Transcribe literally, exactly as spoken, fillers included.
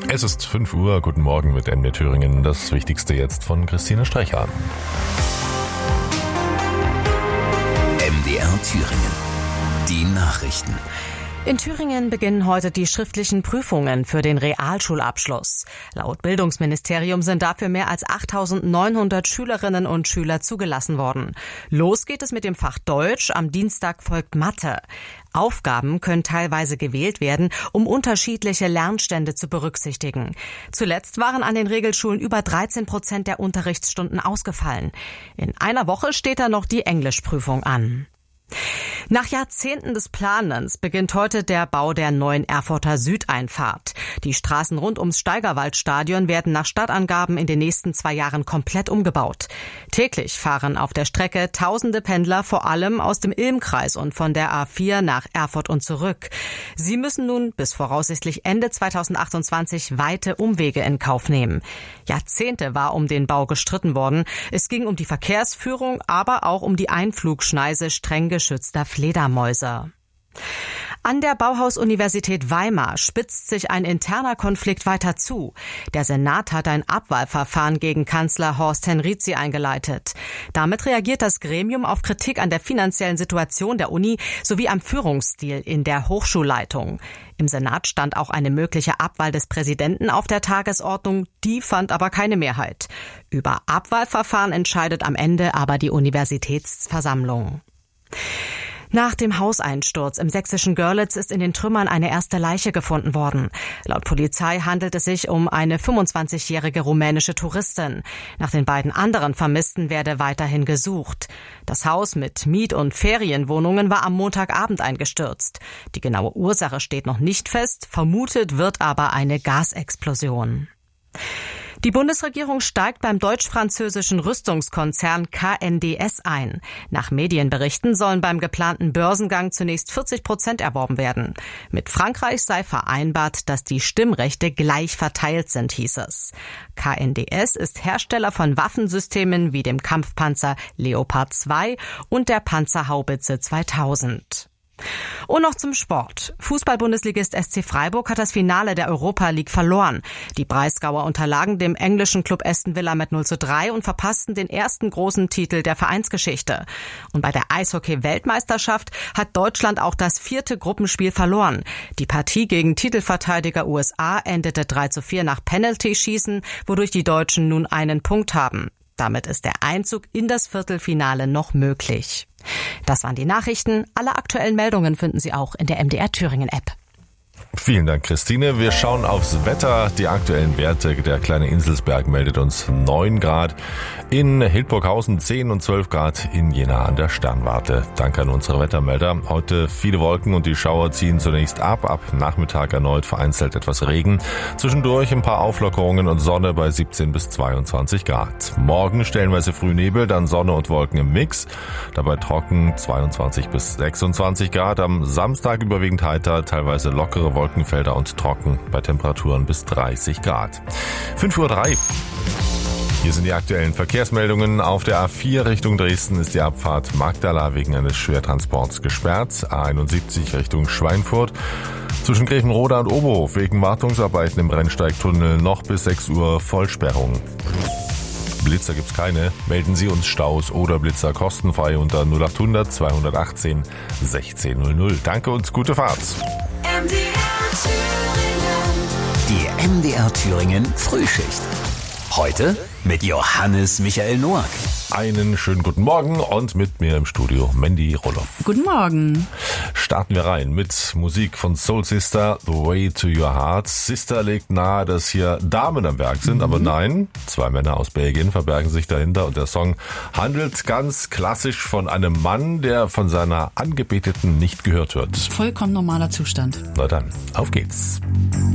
Es ist fünf Uhr, guten Morgen mit M D R Thüringen. Das Wichtigste jetzt von Christine Streicher. M D R Thüringen. Die Nachrichten. In Thüringen beginnen heute die schriftlichen Prüfungen für den Realschulabschluss. Laut Bildungsministerium sind dafür mehr als achttausendneunhundert Schülerinnen und Schüler zugelassen worden. Los geht es mit dem Fach Deutsch, am Dienstag folgt Mathe. Aufgaben können teilweise gewählt werden, um unterschiedliche Lernstände zu berücksichtigen. Zuletzt waren an den Regelschulen über dreizehn Prozent der Unterrichtsstunden ausgefallen. In einer Woche steht da noch die Englischprüfung an. Nach Jahrzehnten des Planens beginnt heute der Bau der neuen Erfurter Südeinfahrt. Die Straßen rund ums Steigerwaldstadion werden nach Stadtangaben in den nächsten zwei Jahren komplett umgebaut. Täglich fahren auf der Strecke tausende Pendler, vor allem aus dem Ilmkreis und von der A vier nach Erfurt und zurück. Sie müssen nun bis voraussichtlich Ende zweitausendachtundzwanzig weite Umwege in Kauf nehmen. Jahrzehnte war um den Bau gestritten worden. Es ging um die Verkehrsführung, aber auch um die Einflugschneise streng geschützter Fledermäuse. An der Bauhaus-Universität Weimar spitzt sich ein interner Konflikt weiter zu. Der Senat hat ein Abwahlverfahren gegen Kanzler Horst Henrizi eingeleitet. Damit reagiert das Gremium auf Kritik an der finanziellen Situation der Uni sowie am Führungsstil in der Hochschulleitung. Im Senat stand auch eine mögliche Abwahl des Präsidenten auf der Tagesordnung, die fand aber keine Mehrheit. Über Abwahlverfahren entscheidet am Ende aber die Universitätsversammlung. Nach dem Hauseinsturz im sächsischen Görlitz ist in den Trümmern eine erste Leiche gefunden worden. Laut Polizei handelt es sich um eine fünfundzwanzigjährige rumänische Touristin. Nach den beiden anderen Vermissten werde weiterhin gesucht. Das Haus mit Miet- und Ferienwohnungen war am Montagabend eingestürzt. Die genaue Ursache steht noch nicht fest, vermutet wird aber eine Gasexplosion. Die Bundesregierung steigt beim deutsch-französischen Rüstungskonzern K N D S ein. Nach Medienberichten sollen beim geplanten Börsengang zunächst vierzig Prozent erworben werden. Mit Frankreich sei vereinbart, dass die Stimmrechte gleich verteilt sind, hieß es. K N D S ist Hersteller von Waffensystemen wie dem Kampfpanzer Leopard zwei und der Panzerhaubitze zweitausend. Und noch zum Sport. Fußball-Bundesligist S C Freiburg hat das Finale der Europa League verloren. Die Breisgauer unterlagen dem englischen Club Aston Villa mit null zu drei und verpassten den ersten großen Titel der Vereinsgeschichte. Und bei der Eishockey-Weltmeisterschaft hat Deutschland auch das vierte Gruppenspiel verloren. Die Partie gegen Titelverteidiger U S A endete drei zu vier nach Penalty-Schießen, wodurch die Deutschen nun einen Punkt haben. Damit ist der Einzug in das Viertelfinale noch möglich. Das waren die Nachrichten. Alle aktuellen Meldungen finden Sie auch in der M D R Thüringen App. Vielen Dank, Christine. Wir schauen aufs Wetter. Die aktuellen Werte. Der kleine Inselsberg meldet uns neun Grad. In Hildburghausen zehn und zwölf Grad in Jena an der Sternwarte. Danke an unsere Wettermelder. Heute viele Wolken und die Schauer ziehen zunächst ab. Ab Nachmittag erneut vereinzelt etwas Regen. Zwischendurch ein paar Auflockerungen und Sonne bei siebzehn bis zweiundzwanzig Grad. Morgen stellenweise Frühnebel, dann Sonne und Wolken im Mix. Dabei trocken zweiundzwanzig bis sechsundzwanzig Grad. Am Samstag überwiegend heiter, teilweise lockere Wolkenfelder und trocken bei Temperaturen bis dreißig Grad. fünf Uhr drei. Hier sind die aktuellen Verkehrsmeldungen. Auf der A vier Richtung Dresden ist die Abfahrt Magdala wegen eines Schwertransports gesperrt. A einundsiebzig Richtung Schweinfurt. Zwischen Grevenroda und Oberhof wegen Wartungsarbeiten im Rennsteigtunnel noch bis sechs Uhr Vollsperrung. Blitzer gibt's keine. Melden Sie uns Staus oder Blitzer kostenfrei unter null achthundert zweihundertachtzehn sechzehn null null. Danke und gute Fahrt. M D R Thüringen. Die M D R Thüringen Frühschicht. Heute mit Johannes Michael Noack. Einen schönen guten Morgen und mit mir im Studio Mandy Roloff. Guten Morgen. Starten wir rein mit Musik von Soul Sister, The Way to Your Heart. Sister legt nahe, dass hier Damen am Werk sind, mhm. aber nein, zwei Männer aus Belgien verbergen sich dahinter und der Song handelt ganz klassisch von einem Mann, der von seiner Angebeteten nicht gehört wird. Vollkommen normaler Zustand. Na dann, auf geht's.